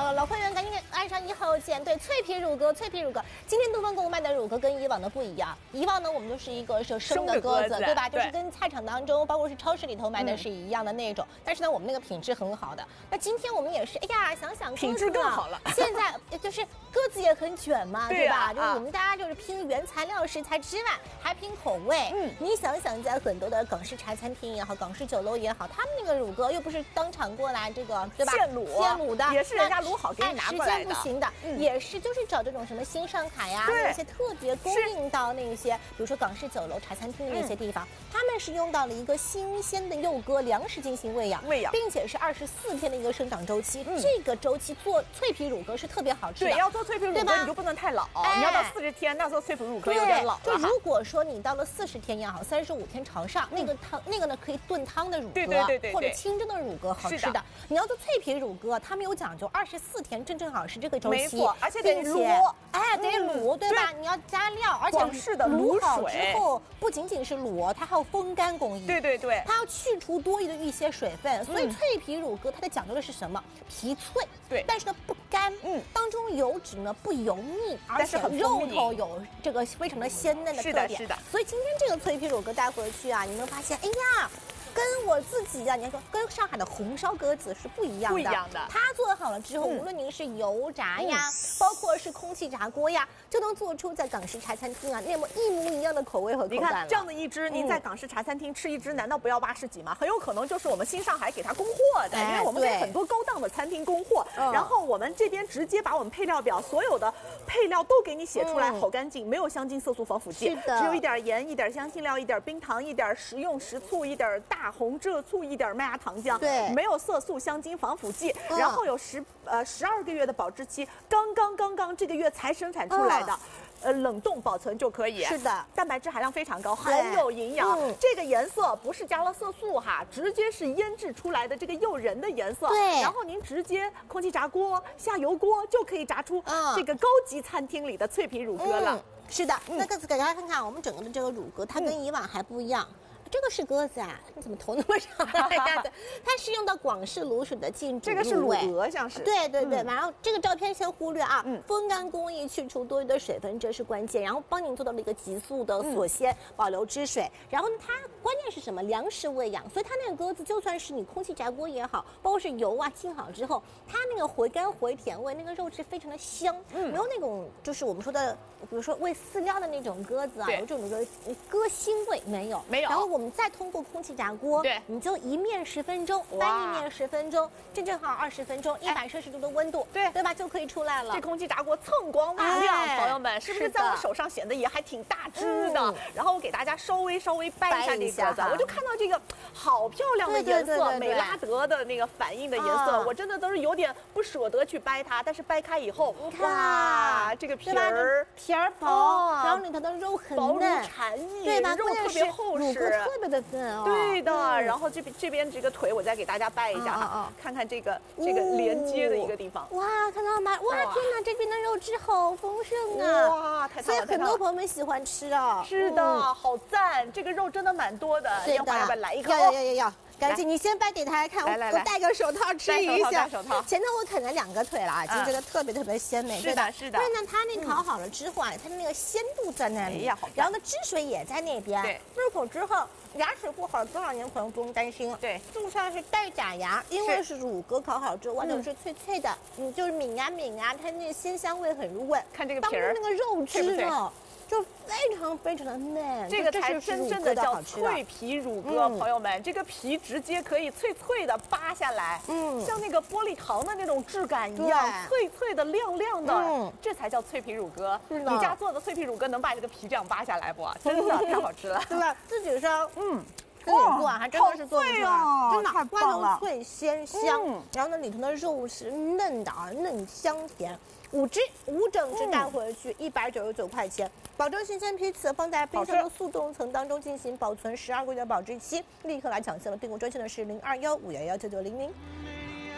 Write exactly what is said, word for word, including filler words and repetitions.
了，老会员赶紧按上一号键。对，脆皮乳鸽，脆皮乳鸽。今天东方给我卖的乳鸽跟以往的不一样，以往呢我们都是一个是生的鸽子，对吧？就是跟菜场当中，包括是超市里头卖的是一样的那种。嗯、但是呢，我们那个品质很好的。那今天我们也是，哎呀，想想品质更好了。 现在就是鸽子也很卷嘛，对吧？就是我们大家就是拼原材料食材之外，还拼口味。嗯，你想想，在很多的港式茶餐厅也好，港式酒楼也好，他们那个乳鸽又不是当场过来这个，对吧？ 现卤， 现卤的也是人家卤好给你拿过来的。 时间不行的，嗯、也是就是找这种什么新上海呀，那些特别供应到那些，比如说港式酒楼、茶餐厅那些地方，嗯、他们是用到了一个新鲜的幼鸽粮食进行喂养， 喂养， 并且是二十四天的一个生长周期。嗯、这个周期做脆皮乳鸽是特别好吃的。 对，要做脆皮乳鸽你就不能太老，哎、你要到四十天，那做脆皮乳鸽有点老了。 就如果说你到了四十天也好，三十五天朝上，嗯、那个汤那个呢可以炖汤的乳鸽， 对对对对， 或者清蒸的乳鸽好吃的。你要做脆皮乳鸽，他们有讲究，二十四天正正好是这个周期， 没错，而且得卤， 哎，得卤，对吧？你要加料，而且广式的卤好之后，不仅仅是卤，它还有风干工艺， 对对对， 它要去除多余的一些水分，所以脆皮乳鸽它的讲究的是什么？皮脆， 对， 但是呢不干，嗯，当中油脂呢不油腻，而且肉头有这个非常的鲜嫩的特点， 是的，是的。 所以今天这个脆皮乳鸽带回去啊，你们发现，哎呀。跟我自己呀、啊，你说跟上海的红烧鸽子是不一样的。 不一样的。 它做好了之后，嗯、无论您是油炸呀，嗯、包括是空气炸锅呀，就能做出在港式茶餐厅啊那么一模一样的口味和口感。 你看这样的一只，您在港式茶餐厅吃一只，难道不要八十几吗？很有可能就是我们新上海给它供货的，哎、因为我们给很多高档的餐厅供货，嗯、然后我们这边直接把我们配料表所有的配料都给你写出来，嗯、好干净，没有香精、色素、防腐剂，只有一点盐、一点香辛料、一点冰糖、一点食用食醋、一点大红浙醋。一点麦芽糖浆， 对， 没有色素、香精、防腐剂，嗯、然后有十呃十二个月的保质期，刚刚刚刚这个月才生产出来的。嗯呃，冷冻保存就可以。 是的， 蛋白质含量非常高，很有营养。嗯、这个颜色不是加了色素哈，直接是腌制出来的这个诱人的颜色。 对， 然后您直接空气炸锅下油锅就可以炸出这个高级餐厅里的脆皮乳鸽了。 嗯、是的，嗯、那个给大家看看我们整个的这个乳鸽，它跟以往还不一样。嗯这个是鸽子啊，你怎么头那么长呀？它是用到广式卤水的浸煮入味， 这个是乳鹅，像是。 对对对，嗯、然后这个照片先忽略啊，嗯、风干工艺去除多余的水分，这是关键，然后帮您做到了一个急速的锁鲜，嗯、保留汁水。然后它关键是什么？粮食喂养，所以它那个鸽子就算是你空气炸锅也好，包括是油啊浸好之后，它那个回甘回甜味，那个肉质非常的香，嗯、没有那种就是我们说的，比如说喂饲料的那种鸽子啊，有这种鸽鸽腥味没有？ 没有。 然后我们再通过空气炸锅， 对， 你就一面十分钟，翻一面十分钟，正正好二十分钟，一百摄氏度的温度， 对对吧，就可以出来了。 这空气炸锅锃光瓦亮，朋友们，是不是在我手上显得也还挺大只的？然后我给大家稍微稍微掰一下这个鸽子，我就看到这个好漂亮的颜色，美拉德的那个反应的颜色，我真的都是有点不舍得去掰它，但是掰开以后， 你看， 哇，这个皮儿皮儿薄，然后里头的肉很薄如蝉翼， 对吧？ 肉特别厚实， 特别的嫩哦。 对的，然后这边这边这个腿我再给大家掰一下哈，看看这个这个连接的一个地方。 哇，看到吗？哇，天哪，这边的肉质好丰盛啊！ 哇，太烫了， 所以很多朋友们喜欢吃啊。 是的，好赞，这个肉真的蛮多的。 对的， 要不要来一口？ 要要要要要。赶紧，你先掰给大家看，我我戴个手套吃一下。 手套， 前头我啃了两个腿了，已经觉得特别特别鲜美。 是的，是的。 因为呢，它那烤好了之后啊，它的那个鲜度在那里，然后呢，汁水也在那边。 对， 入口之后，牙齿不好，多少年可能不用担心。 对， 就算是带假牙，因为是乳鸽烤好之后，外头是脆脆的，嗯，就是抿啊抿啊，它那个鲜香味很入味。 看这个皮儿， 那个肉汁呢？就非常非常的嫩， 这个才真正的叫脆皮乳鸽，嗯、朋友们，这个皮直接可以脆脆的扒下来，嗯，像那个玻璃糖的那种质感一样，脆脆的、亮亮的，嗯，这才叫脆皮乳鸽。你家做的脆皮乳鸽能把这个皮这样扒下来不？真的太好吃了， 对吧？自己烧，嗯。自己做啊，还真的是做不出来，真的，外头脆鲜香，然后呢里头的肉是嫩的啊，嫩香甜。五只五整只带回去一百九十九块钱，保证新鲜批次，放在冰箱的速冻层当中进行保存十二个月保质期。立刻来抢先了，订购专线的是零二幺五幺幺九九零零。